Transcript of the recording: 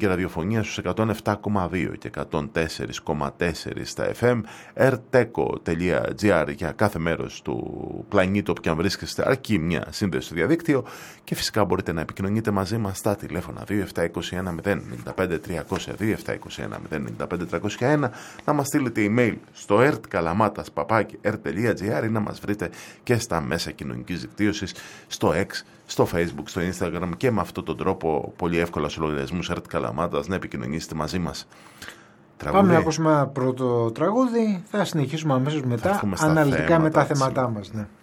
ελληνική ραδιοφωνία στους 107,2 και 104,4 στα FM, erteco.gr για κάθε μέρος του πλανήτη όπου και αν βρίσκεστε, αρκεί μια σύνδεση στο διαδίκτυο, και φυσικά μπορείτε να επικοινωνείτε μαζί μας στα τηλέφωνα 2721-095-302, να μας στείλετε email στο ertkalamatas@ert.gr ή να μας βρείτε και στα μέσα κοινωνικής δικτύωσης, στο X, στο Facebook, στο Instagram, και με αυτόν τον τρόπο πολύ εύκολα στους λογαριασμούς Ερτ Καλαμάτας να επικοινωνήσετε μαζί μας. Πάμε να ακούσουμε ένα πρώτο τραγούδι, θα συνεχίσουμε αμέσως μετά αναλυτικά με τα θέματά μας. Ναι.